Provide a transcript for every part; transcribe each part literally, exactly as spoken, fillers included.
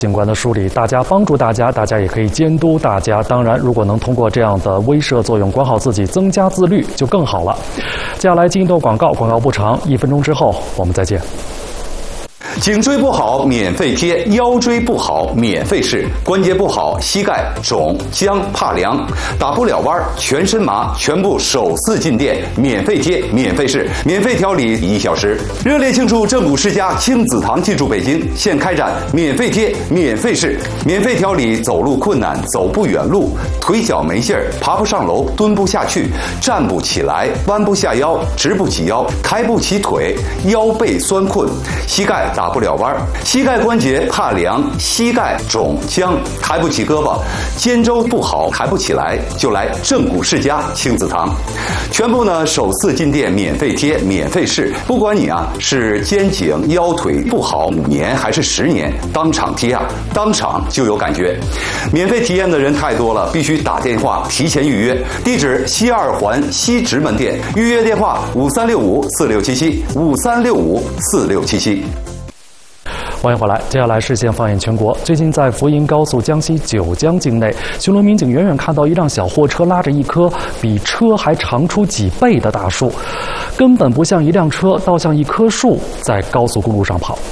警官的梳理，大家帮助大家，大家也可以监督大家。当然，如果能通过这样的威慑作用管好自己，增加自律就更好了。接下来进一段广告，广告不长，一分钟之后我们再见。 颈椎不好免费贴，腰椎不好免费试，关节不好膝盖肿僵怕凉打不了弯全身麻全部首次进店免费贴免费试免费调理一小时。热烈庆祝正骨世家亲子堂进驻北京，现开展免费贴免费试免费调理走路困难走不远路腿脚没劲儿爬不上楼蹲不下去站不起来弯不下腰直不起腰抬不起腿腰背酸困膝盖打不了弯，膝盖关节怕凉，膝盖肿僵，抬不起胳膊，肩周不好，抬不起来，就来正骨世家亲子堂。全部呢首次进店免费贴，免费试，不管你啊是肩颈腰腿不好五年还是十年，当场贴啊，当场就有感觉。免费体验的人太多了，必须打电话提前预约。地址西二环西直门店，预约电话五三六五四六七七五三六五四六七七。 欢迎回来，接下来视线放眼全国。最近在福银高速江西九江境内，巡逻民警远远看到一辆小货车拉着一棵比车还长出几倍的大树，根本不像一辆车，倒像一棵树在高速公路上跑。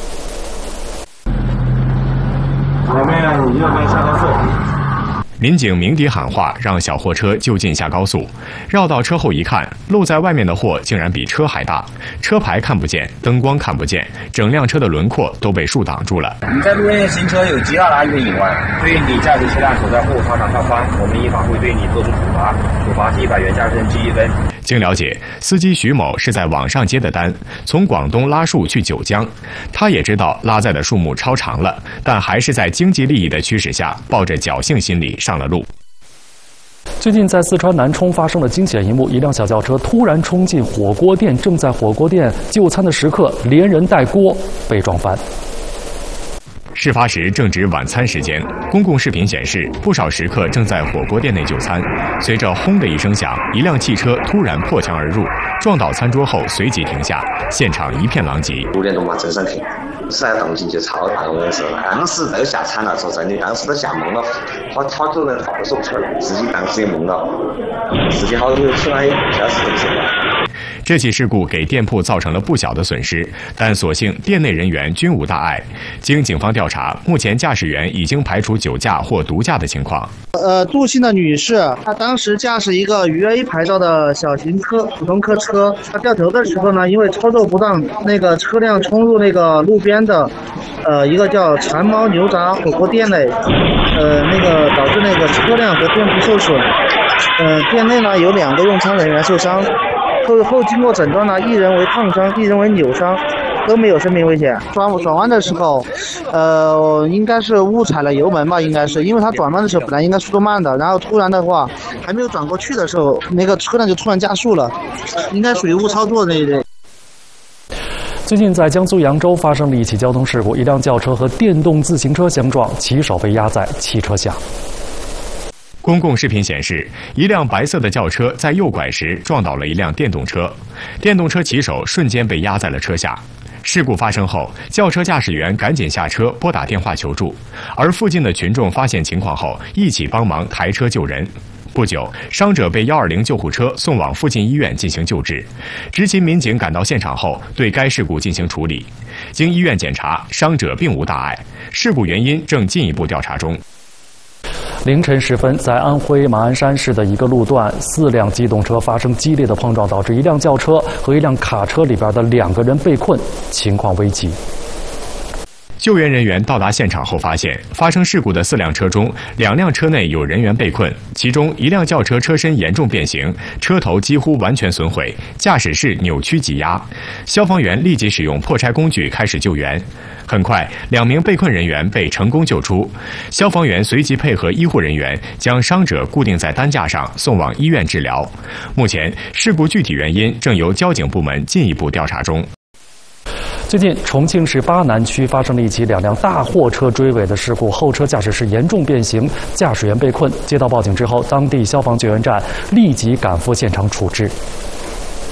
前面右边下高速。 民警鸣笛喊话，让小货车就近下高速。绕到车后一看，露在外面的货竟然比车还大，车牌看不见，灯光看不见，整辆车的轮廓都被树挡住了。 你在路面行车有极大的安全隐患，对于你驾驶车辆所在货操场上方，我们依法会对你作出处罚，处罚是一百元驾驶证记一分。 经了解，司机徐某是在网上接的单，从广东拉树去九江。他也知道拉载的树木超长了，但还是在经济利益的驱使下，抱着侥幸心理上了路。 最近在四川南充发生了惊险一幕，一辆小轿车突然冲进火锅店，正在火锅店就餐的食客连人带锅被撞翻。 事发时正值晚餐时间，公共视频显示，不少食客正在火锅店内就餐。随着轰的一声响，一辆汽车突然破墙而入，撞倒餐桌后随即停下，现场一片狼藉。 五点钟嘛，正常停，实在动静就超大，我跟你说，当时都吓惨了，说真的，当时都吓懵了，好好多人话都说不出来，自己当时也懵了，自己好久出来驾驶都不行了。 这起事故给店铺造成了不小的损失，但所幸店内人员均无大碍。经警方调查，目前驾驶员已经排除酒驾或毒驾的情况。 呃，杜姓的女士，她当时驾驶一个渝 A 牌照的小型客普通客车，她掉头的时候呢，因为操作不当，那个车辆冲入那个路边的，呃，一个叫馋猫牛杂火锅店内，呃，那个导致那个车辆和店铺受损。呃，店内呢有两个用餐人员受伤。后后经过诊断呢，一人为烫伤，一人为扭伤，都没有生命危险。转转弯的时候，呃，应该是误踩了油门吧，应该是，因为他转弯的时候本来应该速度慢的，然后突然的话，还没有转过去的时候，那个车辆就突然加速了，应该属于误操作那一类。 最近在江苏扬州发生了一起交通事故，一辆轿车和电动自行车相撞，骑手被压在汽车下。 公共视频显示，一辆白色的轿车在右拐时撞倒了一辆电动车，电动车骑手瞬间被压在了车下。事故发生后，轿车驾驶员赶紧下车拨打电话求助，而附近的群众发现情况后，一起帮忙抬车救人。不久，伤者被一二零救护车送往附近医院进行救治。执勤民警赶到现场后，对该事故进行处理。经医院检查，伤者并无大碍，事故原因正进一步调查中。 凌晨时分，在安徽马鞍山市的一个路段，四辆机动车发生激烈的碰撞，导致一辆轿车和一辆卡车里边的两个人被困，情况危急。 救援人员到达现场后发现，发生事故的四辆车中，两辆车内有人员被困，其中一辆轿车车身严重变形，车头几乎完全损毁，驾驶室扭曲挤压。消防员立即使用破拆工具开始救援。很快，两名被困人员被成功救出，消防员随即配合医护人员将伤者固定在担架上，送往医院治疗。目前，事故具体原因正由交警部门进一步调查中。 最近，重庆市巴南区发生了一起两辆大货车追尾的事故，后车驾驶室严重变形，驾驶员被困。接到报警之后，当地消防救援站立即赶赴现场处置。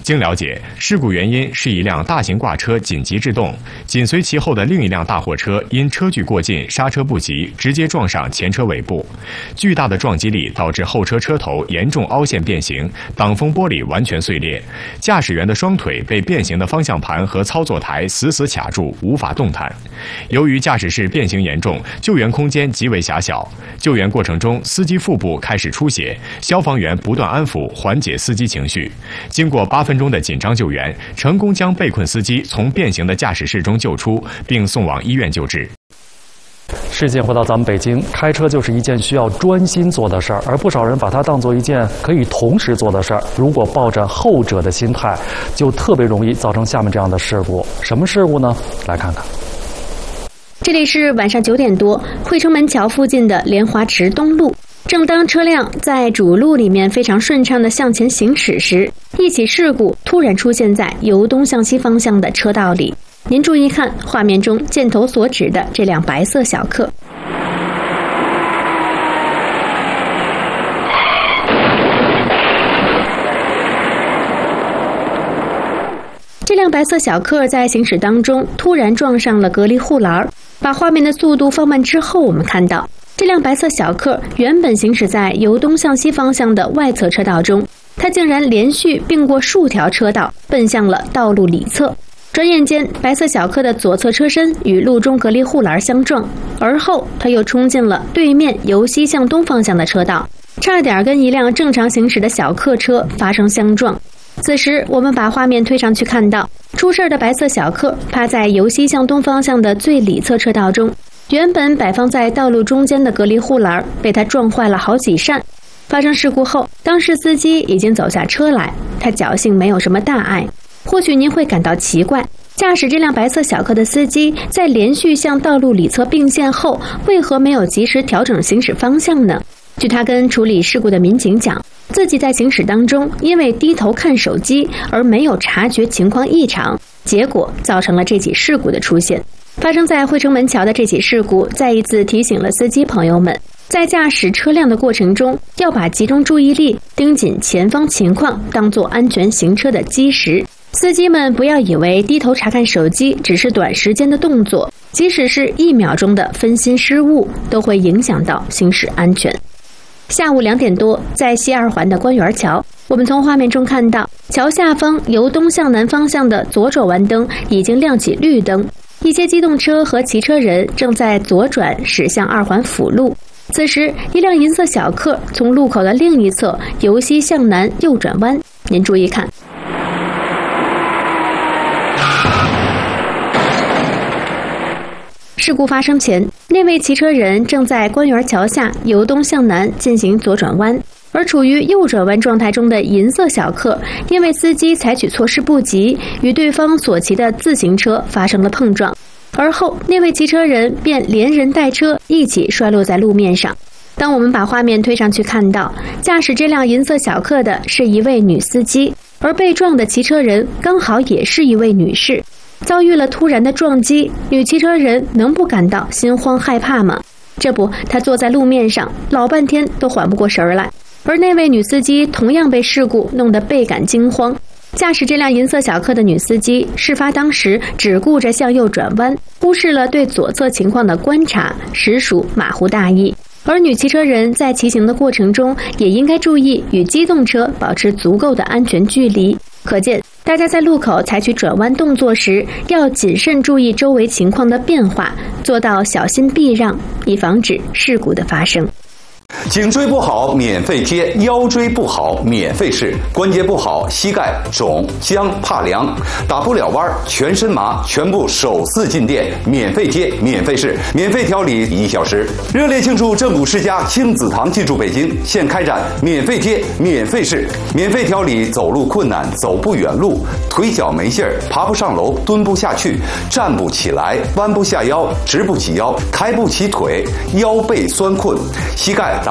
经了解，事故原因是一辆大型挂车紧急制动，紧随其后的另一辆大货车因车距过近，刹车不及，直接撞上前车尾部。巨大的撞击力导致后车车头严重凹陷变形，挡风玻璃完全碎裂，驾驶员的双腿被变形的方向盘和操作台死死卡住，无法动弹。由于驾驶室变形严重，救援空间极为狭小。救援过程中，司机腹部开始出血，消防员不断安抚缓解司机情绪。经过八分钟的紧张救援，成功将被困司机从变形的驾驶室中救出，并送往医院救治。 事件回到咱们北京，开车就是一件需要专心做的事儿，而不少人把它当做一件可以同时做的事儿。如果抱着后者的心态，就特别容易造成下面这样的事故。什么事故呢？来看看。 这里是晚上九点多，汇成门桥附近的莲华池东路。正当车辆在主路里面非常顺畅地向前行驶时，一起事故突然出现在由东向西方向的车道里。您注意看画面中箭头所指的这辆白色小客。这辆白色小客在行驶当中突然撞上了隔离护栏，把画面的速度放慢之后，我们看到这辆白色小客原本行驶在由东向西方向的外侧车道中，它竟然连续并过数条车道，奔向了道路里侧。转眼间，白色小客的左侧车身与路中隔离护栏相撞，而后它又冲进了对面由西向东方向的车道，差点跟一辆正常行驶的小客车发生相撞。此时我们把画面推上去，看到出事的白色小客趴在由西向东方向的最里侧车道中，原本摆放在道路中间的隔离护栏被他撞坏了好几扇。发生事故后，当时司机已经走下车来，他侥幸没有什么大碍。或许您会感到奇怪，驾驶这辆白色小客的司机在连续向道路里侧并线后，为何没有及时调整行驶方向呢？据他跟处理事故的民警讲，自己在行驶当中因为低头看手机而没有察觉情况异常，结果造成了这起事故的出现。发生在汇成门桥的这起事故再一次提醒了司机朋友们，在驾驶车辆的过程中，要把集中注意力盯紧前方情况当作安全行车的基石。司机们不要以为低头查看手机只是短时间的动作，即使是一秒钟的分心失误，都会影响到行驶安全。下午两点多，在西二环的官园桥，我们从画面中看到，桥下方由东向南方向的左转弯灯已经亮起绿灯，一些机动车和骑车人正在左转驶向二环辅路。此时，一辆银色小客从路口的另一侧由西向南右转弯，您注意看。事故发生前，那位骑车人正在官园桥下由东向南进行左转弯，而处于右转弯状态中的银色小客，因为司机采取措施不及，与对方所骑的自行车发生了碰撞，而后那位骑车人便连人带车一起摔落在路面上。当我们把画面推上去，看到驾驶这辆银色小客的是一位女司机，而被撞的骑车人刚好也是一位女士。遭遇了突然的撞击，女骑车人能不感到心慌害怕吗？这不，她坐在路面上老半天都缓不过神来。而那位女司机同样被事故弄得倍感惊慌。驾驶这辆银色小客的女司机，事发当时只顾着向右转弯，忽视了对左侧情况的观察，实属马虎大意。而女骑车人在骑行的过程中，也应该注意与机动车保持足够的安全距离。可见，大家在路口采取转弯动作时，要谨慎注意周围情况的变化，做到小心避让，以防止事故的发生。 颈椎不好免费贴，腰椎不好免费试，关节不好膝盖肿僵怕凉，打不了弯全身麻，全部手四进店，免费贴免费试，免费调理一小时。热烈庆祝正骨世家亲子堂进驻北京，现开展免费贴免费试，免费调理走路困难、走不远路、腿脚没劲儿、爬不上楼、蹲不下去、站不起来、弯不下腰、直不起腰、抬不起腿、腰背酸困、膝盖打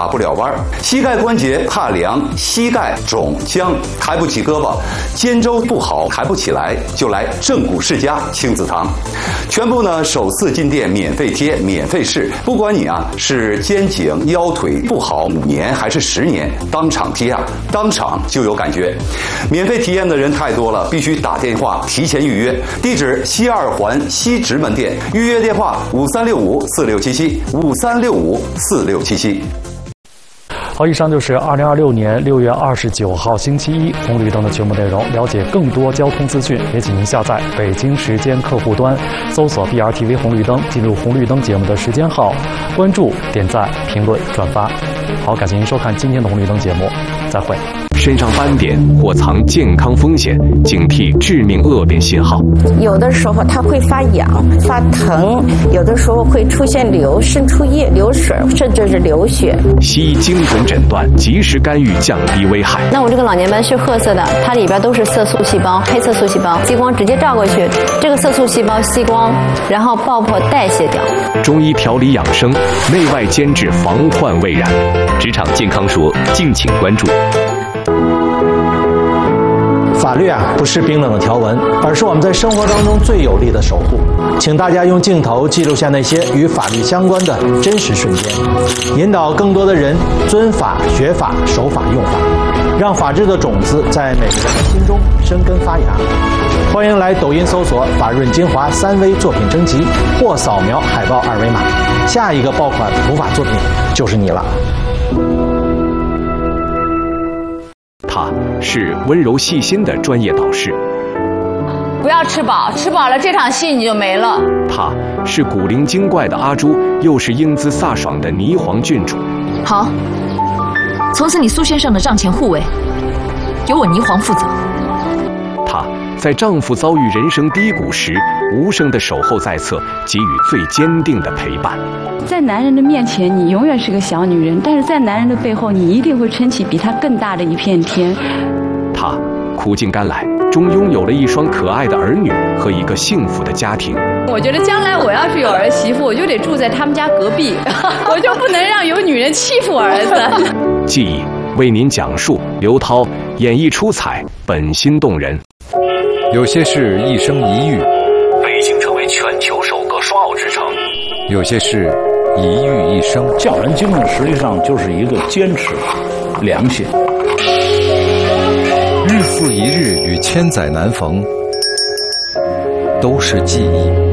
打不了弯儿，膝盖关节怕凉，膝盖肿僵，抬不起胳膊，肩周不好，抬不起来，就来正骨世家亲子堂，全部呢首次进店，免费贴，免费试，不管你啊是肩颈腰腿不好五年还是十年，当场贴啊，当场就有感觉。免费体验的人太多了，必须打电话提前预约。地址西二环西直门店，预约电话五三六五四六七七五三六五四六七七。 好，以上就是二零二六年六月二十九号星期一红绿灯的全部内容。了解更多交通资讯，也请您下载北京时间客户端，搜索 B R T V 红绿灯，进入红绿灯节目的时间号，关注、点赞、评论、转发。好，感谢您收看今天的红绿灯节目，再会。 身上斑点或藏健康风险，警惕致命恶变信号。 有的时候它会发痒、发疼，有的时候会出现流渗出液、流水，甚至是流血。 西医精准诊断，及时干预，降低危害。 那我这个老年斑是褐色的，它里边都是色素细胞，黑色素细胞，激光直接照过去，这个色素细胞吸光，然后爆破代谢掉。 中医调理养生，内外兼治，防患未然。 职场健康说，敬请关注。 法律啊，不是冰冷的条文，而是我们在生活当中最有力的守护。请大家用镜头记录下那些与法律相关的真实瞬间，引导更多的人遵法、学法、守法、用法，让法治的种子在每个人的心中生根发芽。欢迎来抖音搜索“法润精华三微作品征集”，或扫描海报二维码，下一个爆款普法作品就是你了。 他是温柔细心的专业导师。 不要吃饱，吃饱了这场戏你就没了。 他是古灵精怪的阿朱，又是英姿飒爽的霓凰郡主。 好，从此你苏先生的账前护卫由我霓凰负责。 他在丈夫遭遇人生低谷时，无声的守候在侧，给予最坚定的陪伴。 在男人的面前，你永远是个小女人，但是在男人的背后，你一定会撑起比他更大的一片天。 他苦尽甘来，终拥有了一双可爱的儿女和一个幸福的家庭。 我觉得将来我要是有儿媳妇，我就得住在他们家隔壁，我就不能让有女人欺负儿子。 记忆为您讲述，刘涛演绎出彩，本心动人。 有些事一生一遇， 北京成为全球首个双奥之城。 有些事一遇一生。 匠人精神实际上就是一个坚持、良心。 日复一日与千载难逢，都是记忆。